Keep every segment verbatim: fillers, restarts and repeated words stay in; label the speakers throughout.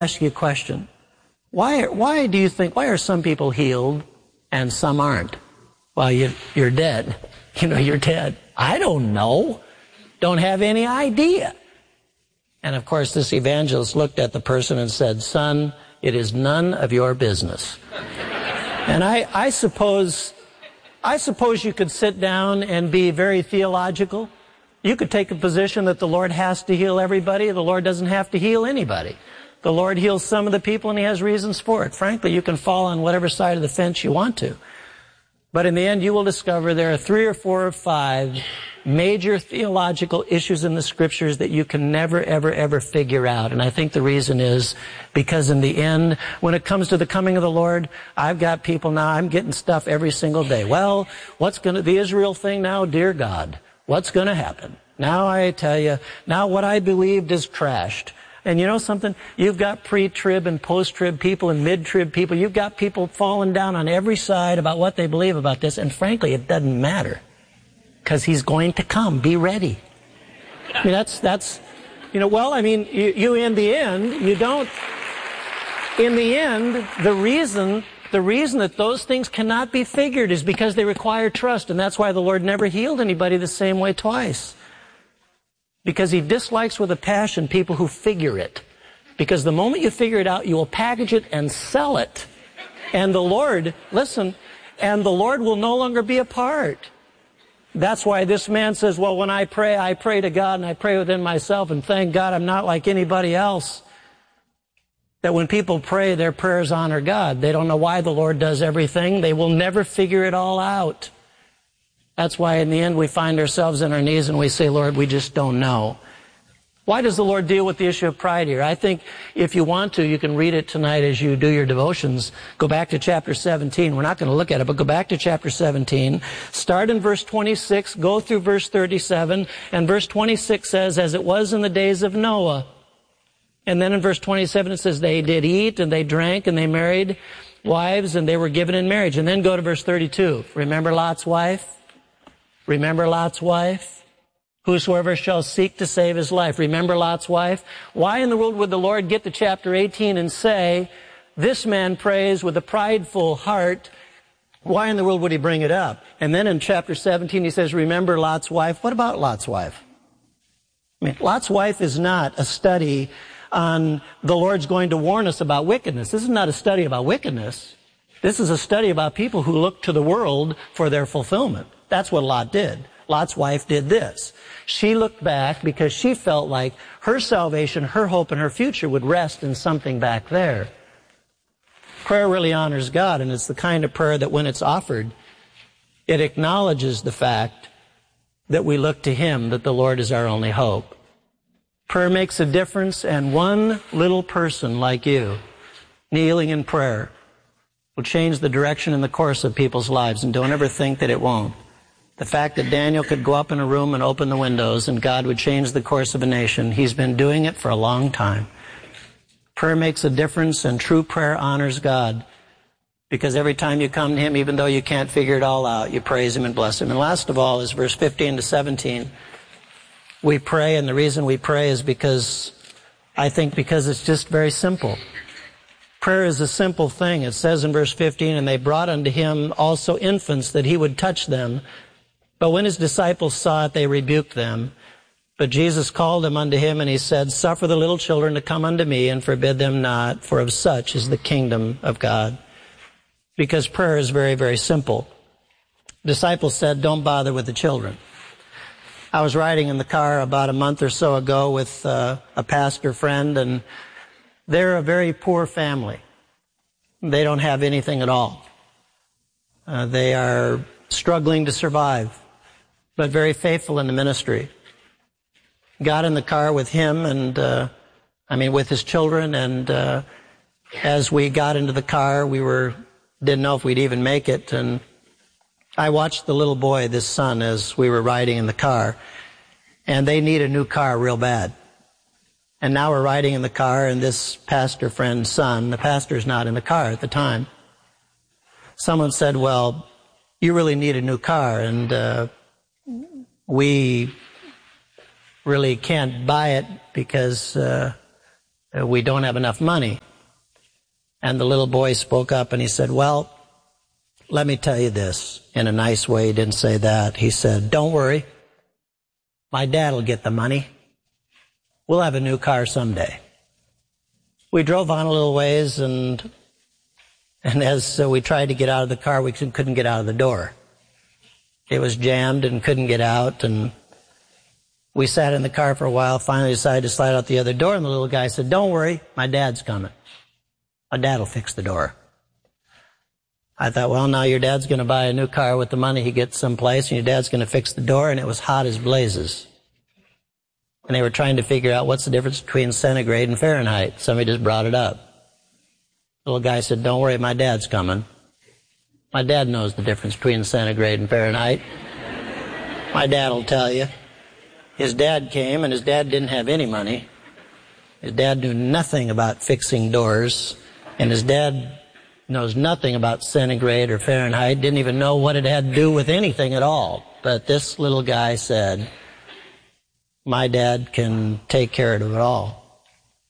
Speaker 1: ask you a question. Why, why do you think, why are some people healed and some aren't? Well, you, you're dead. You know, you're dead. I don't know. Don't have any idea. And of course, this evangelist looked at the person and said, son, it is none of your business. And I, I suppose, I suppose you could sit down and be very theological. You could take a position that the Lord has to heal everybody. The Lord doesn't have to heal anybody. The Lord heals some of the people, and He has reasons for it. Frankly, you can fall on whatever side of the fence you want to. But in the end, you will discover there are three or four or five major theological issues in the Scriptures that you can never, ever, ever figure out. And I think the reason is because in the end, when it comes to the coming of the Lord, I've got people now, I'm getting stuff every single day. Well, what's going to, the Israel thing now, dear God, what's going to happen? Now I tell you, now what I believed is trashed. And you know something? You've got pre-trib and post-trib people and mid-trib people. You've got people falling down on every side about what they believe about this. And frankly, it doesn't matter. Because He's going to come. Be ready. I mean, that's, that's, you know, well, I mean, you, you in the end, you don't, in the end, the reason, the reason that those things cannot be figured is because they require trust. And that's why the Lord never healed anybody the same way twice. Because He dislikes with a passion people who figure it. Because the moment you figure it out, you will package it and sell it. And the Lord, listen, and the Lord will no longer be a part. That's why this man says, well, when I pray, I pray to God and I pray within myself, and thank God I'm not like anybody else. That when people pray, their prayers honor God. They don't know why the Lord does everything. They will never figure it all out. That's why in the end we find ourselves on our knees and we say, Lord, we just don't know. Why does the Lord deal with the issue of pride here? I think if you want to, you can read it tonight as you do your devotions. Go back to chapter seventeen. We're not going to look at it, but go back to chapter seventeen. Start in verse twenty-six, go through verse thirty-seven, and verse twenty-six says, as it was in the days of Noah. And then in verse twenty-seven it says, they did eat and they drank and they married wives and they were given in marriage. And then go to verse thirty-two. Remember Lot's wife? Remember Lot's wife? Whosoever shall seek to save his life. Remember Lot's wife? Why in the world would the Lord get to chapter eighteen and say, this man prays with a prideful heart? Why in the world would He bring it up? And then in chapter seventeen He says, remember Lot's wife. What about Lot's wife? I mean, Lot's wife is not a study on the Lord's going to warn us about wickedness. This is not a study about wickedness. This is a study about people who look to the world for their fulfillment. That's what Lot did. Lot's wife did this. She looked back because she felt like her salvation, her hope, and her future would rest in something back there. Prayer really honors God, and it's the kind of prayer that when it's offered, it acknowledges the fact that we look to Him, that the Lord is our only hope. Prayer makes a difference, and one little person like you, kneeling in prayer, will change the direction and the course of people's lives, and don't ever think that it won't. The fact that Daniel could go up in a room and open the windows and God would change the course of a nation, He's been doing it for a long time. Prayer makes a difference, and true prayer honors God. Because every time you come to Him, even though you can't figure it all out, you praise Him and bless Him. And last of all is verse fifteen to seventeen. We pray, and the reason we pray is because, I think because it's just very simple. Prayer is a simple thing. It says in verse fifteen, and they brought unto Him also infants that He would touch them. But when His disciples saw it, they rebuked them. But Jesus called them unto Him, and He said, suffer the little children to come unto me, and forbid them not, for of such is the kingdom of God. Because prayer is very, very simple. Disciples said, don't bother with the children. I was riding in the car about a month or so ago with uh, a pastor friend, and they're a very poor family. They don't have anything at all. Uh, they are struggling to survive, but very faithful in the ministry. Got in the car with him and, uh, I mean, with his children, and uh, as we got into the car, we were, didn't know if we'd even make it, and I watched the little boy, this son, as we were riding in the car, and they need a new car real bad. And now we're riding in the car, and this pastor friend's son, the pastor's not in the car at the time. Someone said, well, you really need a new car, and uh, we really can't buy it because uh, we don't have enough money. And the little boy spoke up and he said, well, let me tell you this in a nice way. He didn't say that. He said, don't worry. My dad will get the money. We'll have a new car someday. We drove on a little ways, and and as uh, we tried to get out of the car, we couldn't get out of the door. It was jammed and couldn't get out, and we sat in the car for a while, finally decided to slide out the other door, and the little guy said, don't worry, my dad's coming. My dad will fix the door. I thought, well, now your dad's going to buy a new car with the money he gets someplace, and your dad's going to fix the door, and it was hot as blazes. And they were trying to figure out what's the difference between centigrade and Fahrenheit. Somebody just brought it up. The little guy said, don't worry, my dad's coming. My dad knows the difference between centigrade and Fahrenheit. My dad will tell you. His dad came, and his dad didn't have any money. His dad knew nothing about fixing doors, and his dad knows nothing about centigrade or Fahrenheit, didn't even know what it had to do with anything at all. But this little guy said, my dad can take care of it all.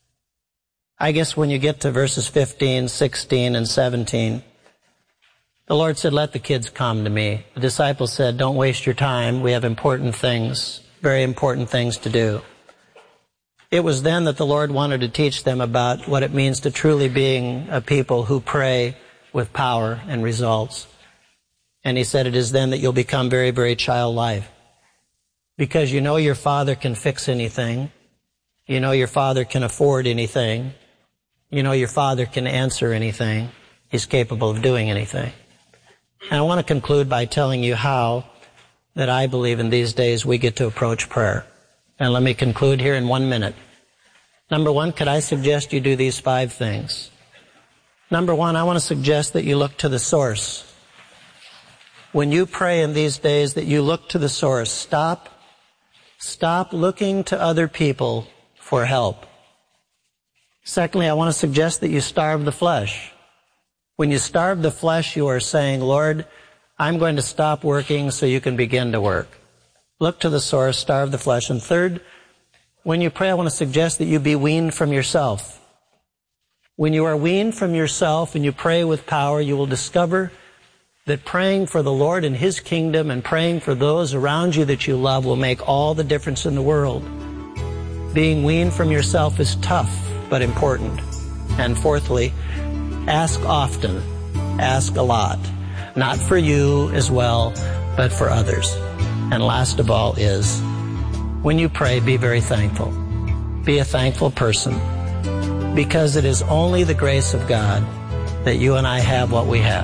Speaker 1: I guess when you get to verses fifteen, sixteen, and seventeen, the Lord said, let the kids come to me. The disciples said, don't waste your time. We have important things, very important things to do. It was then that the Lord wanted to teach them about what it means to truly being a people who pray with power and results. And he said, it is then that you'll become very, very childlike. Because you know your Father can fix anything. You know your Father can afford anything. You know your Father can answer anything. He's capable of doing anything. And I want to conclude by telling you how that I believe in these days we get to approach prayer. And let me conclude here in one minute. Number one, could I suggest you do these five things? Number one, I want to suggest that you look to the source. When you pray in these days, that you look to the source. Stop, stop looking to other people for help. Secondly, I want to suggest that you starve the flesh. When you starve the flesh, you are saying, Lord, I'm going to stop working so you can begin to work. Look to the source, starve the flesh. And third, when you pray, I want to suggest that you be weaned from yourself. When you are weaned from yourself and you pray with power, you will discover that praying for the Lord and His kingdom and praying for those around you that you love will make all the difference in the world. Being weaned from yourself is tough, but important. And fourthly, ask often, ask a lot. Not for you as well, but for others. And last of all is, when you pray, be very thankful. Be a thankful person, because it is only the grace of God that you and I have what we have.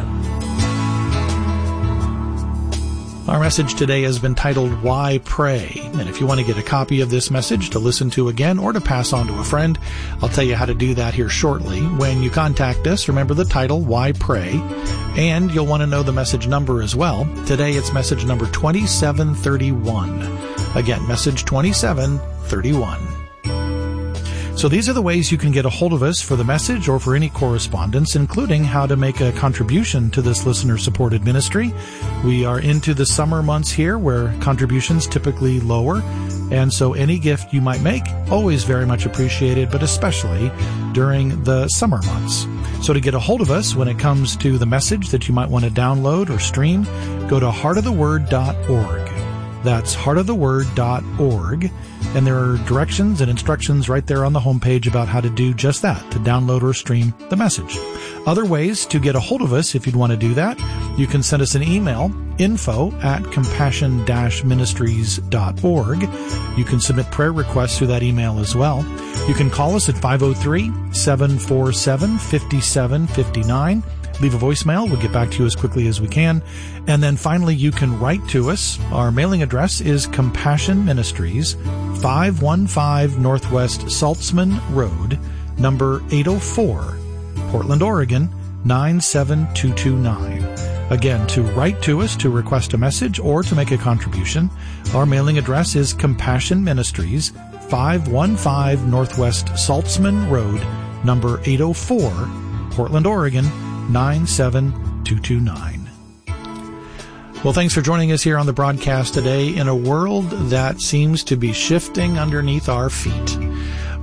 Speaker 2: Our message today has been titled, Why Pray? And if you want to get a copy of this message to listen to again or to pass on to a friend, I'll tell you how to do that here shortly. When you contact us, remember the title, Why Pray? And you'll want to know the message number as well. Today it's message number twenty-seven thirty-one. Again, message twenty-seven thirty-one. So these are the ways you can get a hold of us for the message or for any correspondence, including how to make a contribution to this listener-supported ministry. We are into the summer months here where contributions typically lower, and so any gift you might make, always very much appreciated, but especially during the summer months. So to get a hold of us when it comes to the message that you might want to download or stream, go to heart of the word dot org. That's heart of the word dot org. And there are directions and instructions right there on the homepage about how to do just that, to download or stream the message. Other ways to get a hold of us, if you'd want to do that, you can send us an email, info at compassion dash ministries dot org. You can submit prayer requests through that email as well. You can call us at five oh three, seven four seven, five seven five nine. Leave a voicemail. We'll get back to you as quickly as we can. And then finally, you can write to us. Our mailing address is Compassion Ministries, five one five Northwest Saltzman Road, number eight oh four, Portland, Oregon, nine seven two two nine. Again, to write to us to request a message or to make a contribution, our mailing address is Compassion Ministries, five one five Northwest Saltzman Road, number eight oh four, Portland, Oregon, nine seven two two nine. Well, thanks for joining us here on the broadcast today in a world that seems to be shifting underneath our feet.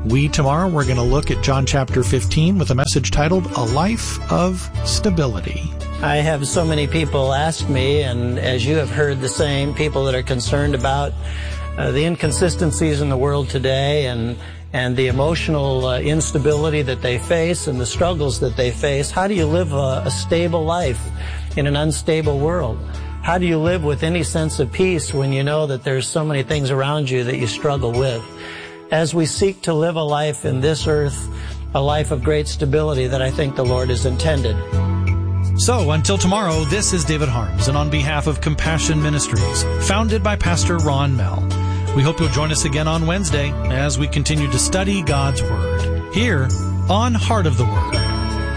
Speaker 2: We tomorrow, we're going to look at John chapter fifteen with a message titled, A Life of Stability.
Speaker 1: I have so many people ask me, and as you have heard the same, people that are concerned about uh, the inconsistencies in the world today and and the emotional uh, instability that they face and the struggles that they face. How do you live a, a stable life in an unstable world? How do you live with any sense of peace when you know that there's so many things around you that you struggle with? As we seek to live a life in this earth, a life of great stability that I think the Lord has intended.
Speaker 2: So, until tomorrow, this is David Harms, and on behalf of Compassion Ministries, founded by Pastor Ron Mell, we hope you'll join us again on Wednesday as we continue to study God's Word here on Heart of the Word.